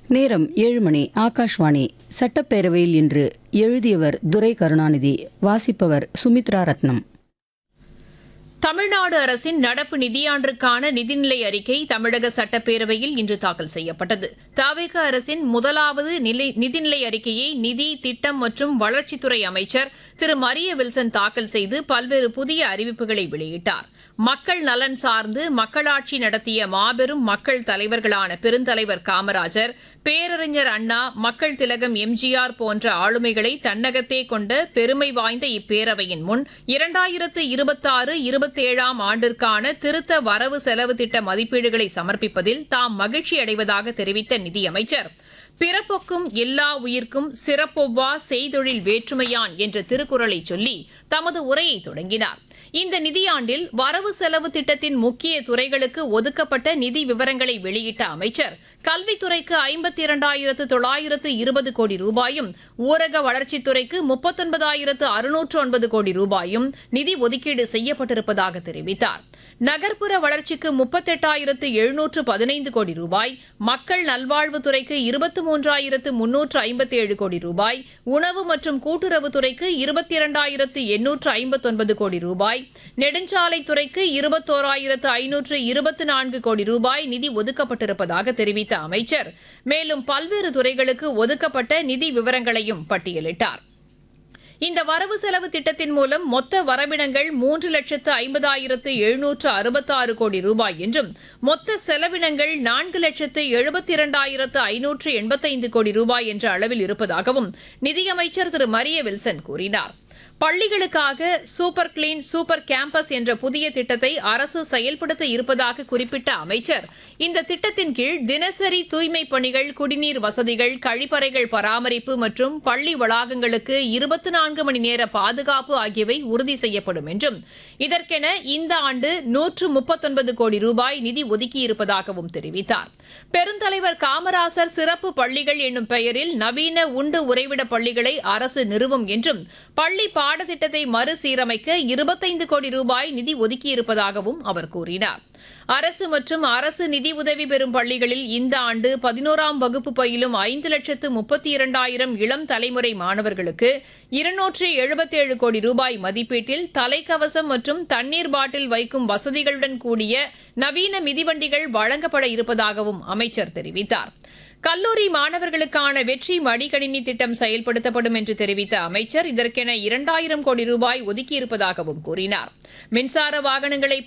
நேரம் 7 மணி. ஆகாஷ்வாணி. சட்டப்பேரவையில் இன்று. எழுதியவர் துரை கருணாநிதி. வாசிப்பவர் சுமித்ரா ரத்னம். தமிழ்நாடு அரசின் நடப்பு நிதியாண்டிற்கான நிதிநிலை அறிக்கை தமிழக சட்டப்பேரவையில் இன்று தாக்கல் செய்யப்பட்டது. தவிக அரசின் முதலாவது நிதிநிலை அறிக்கையை நிதி, திட்டம் மற்றும் வளர்ச்சித்துறை அமைச்சர் திரு மரிய வில்சன் தாக்கல் செய்து பல்வேறு புதிய அறிவிப்புகளை வெளியிட்டார். மக்கள் நலன் சார்ந்து மக்களாட்சி நடத்திய மாபெரும் மக்கள் தலைவர்களான பெருந்தலைவர் காமராஜர், பேரறிஞர் அண்ணா, மக்கள் திலகம் எம்ஜிஆர் போன்ற ஆளுமைகளை தன்னகத்தே கொண்ட பெருமை வாய்ந்த இப்பேரவையின் முன் 2026-27 ஆண்டிற்கான திருத்த வரவு செலவு திட்ட மதிப்பீடுகளை சமர்ப்பிப்பதில் தாம் மகிழ்ச்சி அடைவதாக தெரிவித்த நிதியமைச்சர், பிறப்பொக்கும் எல்லா உயிர்க்கும் சிறப்பொவ்வா செய்தொழில் வேற்றுமையான் என்ற திருக்குறளை சொல்லி தமது உரையை தொடங்கினார். இந்த நிதியாண்டில் வரவு செலவு திட்டத்தின் முக்கிய துறைகளுக்கு ஒதுக்கப்பட்ட நிதி விவரங்களை வெளியிட்ட அமைச்சர், கல்வித்துறைக்கு 52,920 கோடி ரூபாயும், ஊரக வளர்ச்சித்துறைக்கு 39,609 கோடி ரூபாயும் நிதி ஒதுக்கீடு செய்யப்பட்டிருப்பதாக தெரிவித்தார். நகர்ப்புற வளர்ச்சிக்கு 38,715 கோடி ரூபாய், மக்கள் நல்வாழ்வுத்துறைக்கு 23,357 கோடி ரூபாய், உணவு மற்றும் கூட்டுறவுத்துறைக்கு 22,859 கோடி ரூபாய், நெடுஞ்சாலைத்துறைக்கு 21,524 கோடி ரூபாய் நிதி ஒதுக்கப்பட்டிருப்பதாக தெரிவித்த அமைச்சர், மேலும் பல்வேறு துறைகளுக்கு ஒதுக்கப்பட்ட நிதி விவரங்களையும் பட்டியலிட்டார். இந்த வரவு செலவு திட்டத்தின் மூலம் மொத்த வரவினங்கள் 3,50,766 கோடி ரூபாய் என்றும், மொத்த செலவினங்கள் 4,72,585 கோடி ரூபாய் என்ற அளவில் இருப்பதாகவும் நிதியமைச்சர் திரு மரிய வில்சன் கூறினார். பள்ளிகளுக்காக சூப்பர் கிளீன் சூப்பர் கேம்பஸ் என்ற புதிய திட்டத்தை அரசு செயல்படுத்த இருப்பதாக குறிப்பிட்ட அமைச்சர், இந்த திட்டத்தின் கீழ் தினசரி தூய்மைப் பணிகள், குடிநீர் வசதிகள், கழிப்பறைகள் பராமரிப்பு மற்றும் பள்ளி வளாகங்களுக்கு 24 மணி நேர பாதுகாப்பு ஆகியவை உறுதி செய்யப்படும் என்றும், இதற்கென இந்த ஆண்டு 139 கோடி ரூபாய் நிதி ஒதுக்கியிருப்பதாகவும் தெரிவித்தார். பெருந்தலைவர் காமராசர் சிறப்பு பள்ளிகள் என்னும் பெயரில் நவீன உண்டு உறைவிட பள்ளிகளை அரசு நிறுவும் என்றும், பள்ளி பாடத்திட்டத்தை மறுசீரமைக்க 25 கோடி ரூபாய் நிதி ஒதுக்கியிருப்பதாகவும் அவர் கூறினார். அரசு மற்றும் அரசு நிதி உதவி பெறும் பள்ளிகளில் இந்த ஆண்டு 11ஆம் வகுப்பு பயிலும் 5,32,000 இளம் தலைமுறை மாணவர்களுக்கு 277 கோடி ரூபாய் மதிப்பீட்டில் தலைக்கவசம் மற்றும் தண்ணீர் பாட்டில் வைக்கும் வசதிகளுடன் கூடிய நவீன மிதிவண்டிகள் வழங்கப்பட இருப்பதாகவும் அமைச்சர் தெரிவித்தார். கல்லூரி மாணவர்களுக்கான வெற்றி மடிக்கணினி திட்டம் செயல்படுத்தப்படும் என்று தெரிவித்த அமைச்சர், இதற்கென 2,000 கோடி ரூபாய் ஒதுக்கியிருப்பதாகவும் கூறினார். மின்சார வாகனங்களை